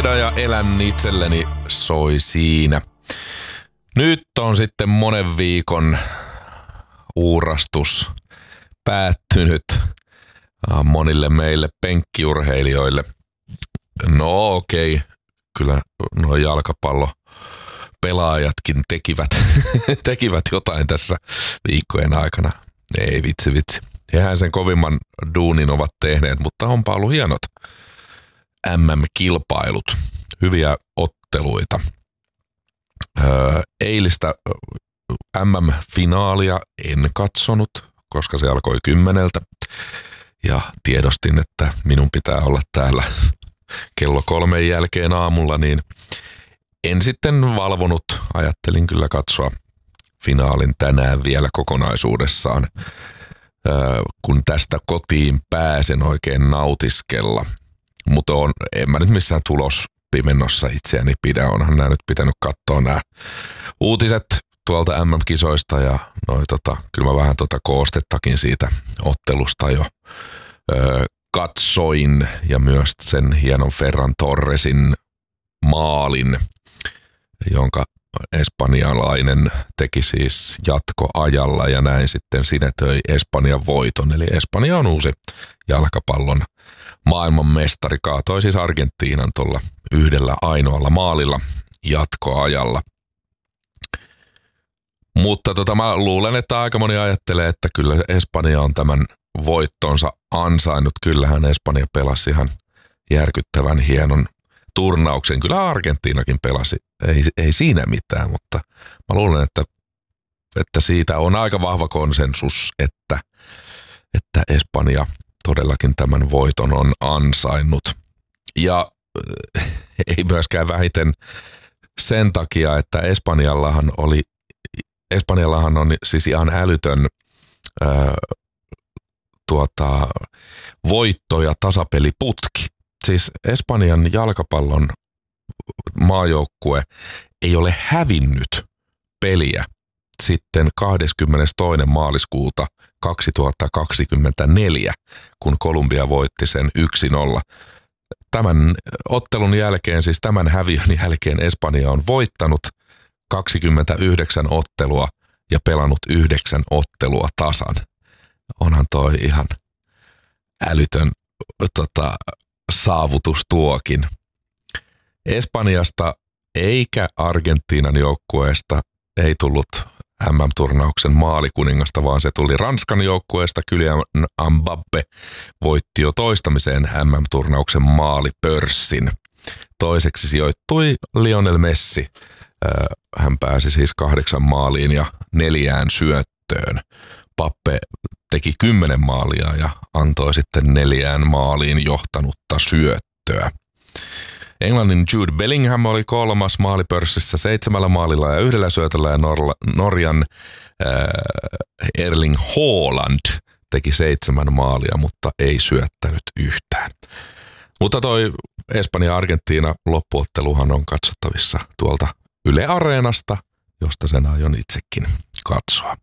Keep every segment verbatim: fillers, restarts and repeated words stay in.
soidan ja elän itselleni soi siinä. Nyt on sitten monen viikon uurastus päättynyt monille meille penkkiurheilijoille. No okei, okay. Kyllä nuo jalkapallopelaajatkin tekivät, tekivät jotain tässä viikkojen aikana. Ei vitsi vitsi. Hehän sen kovimman duunin ovat tehneet, mutta onpa ollut hienot M M-kilpailut. Hyviä otteluita. Öö, eilistä M M-finaalia en katsonut, koska se alkoi kymmeneltä. Ja tiedostin, että minun pitää olla täällä kello kolmen jälkeen aamulla, niin en sitten valvonut. Ajattelin kyllä katsoa finaalin tänään vielä kokonaisuudessaan, kun tästä kotiin pääsen oikein nautiskella. Mutta on, en mä nyt missään tulospimennossa itseäni pidä. Onhan nämä nyt pitänyt katsoa nämä uutiset tuolta M M-kisoista ja noi, tota, kyllä mä vähän tota koostettakin siitä ottelusta jo ö, katsoin ja myös sen hienon Ferran Torresin maalin, jonka espanjalainen teki siis jatkoajalla ja näin sitten sinetöi Espanjan voiton. Eli Espanja on uusi jalkapallon maailmanmestari, kaatoi siis Argentiinan tuolla yhdellä ainoalla maalilla jatkoajalla. Mutta tota, mä luulen, että aika moni ajattelee, että kyllä Espanja on tämän voittonsa ansainnut. Kyllähän Espanja pelasi ihan järkyttävän hienon turnauksen. Kyllä Argentiinakin pelasi, ei, ei siinä mitään, mutta mä luulen, että, että siitä on aika vahva konsensus, että, että Espanja todellakin tämän voiton on ansainnut. Ja äh, ei myöskään vähiten sen takia, että Espanjallahan oli Espanjallahan on siis ihan älytön ää, tuota, voitto- ja tasapeliputki. Siis Espanjan jalkapallon maajoukkue ei ole hävinnyt peliä sitten kahdeskymmenestoinen maaliskuuta kaksituhattakaksikymmentäneljä, kun Kolumbia voitti sen yksi nolla. Tämän ottelun jälkeen, siis tämän häviön jälkeen Espanja on voittanut kaksikymmentäyhdeksän ottelua ja pelannut yhdeksän ottelua tasan. Onhan toi ihan älytön tota, saavutus tuokin. Espanjasta eikä Argentiinan joukkueesta ei tullut M M-turnauksen maalikuningasta, vaan se tuli Ranskan joukkueesta. Kylian Mbappé voitti jo toistamiseen M M-turnauksen maalipörssin. Toiseksi sijoittui Lionel Messi. Hän pääsi siis kahdeksan maaliin ja neljään syöttöön. Pappe teki kymmenen maalia ja antoi sitten neljään maaliin johtanutta syöttöä. Englannin Jude Bellingham oli kolmas maalipörssissä seitsemällä maalilla ja yhdellä syötöllä ja Nor- Norjan äh, Erling Haaland teki seitsemän maalia, mutta ei syöttänyt yhtään. Mutta toi Espanja-Argentiina loppuotteluhan on katsottavissa tuolta Yle Areenasta, josta sen aion itsekin katsoa.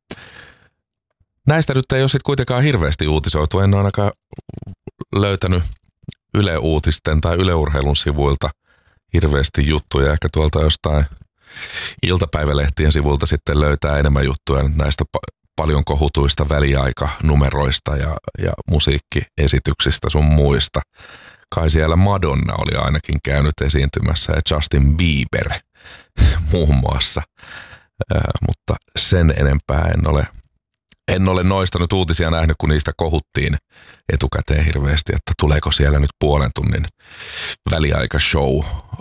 Näistä nyt ei ole sitten kuitenkaan hirveästi uutisoitu. En ole ainakaan löytänyt Yle Uutisten tai Yle Urheilun sivuilta hirveästi juttuja. Ehkä tuolta jostain iltapäivälehtien sivuilta sitten löytää enemmän juttuja näistä pa- paljon kohutuista väliaikanumeroista ja, ja musiikkiesityksistä sun muista. Kai siellä Madonna oli ainakin käynyt esiintymässä ja Justin Bieber muun muassa, äh, mutta sen enempää en ole, en ole noista nyt uutisia nähnyt, kun niistä kohuttiin etukäteen hirveästi, että tuleeko siellä nyt puolen tunnin väliaikashow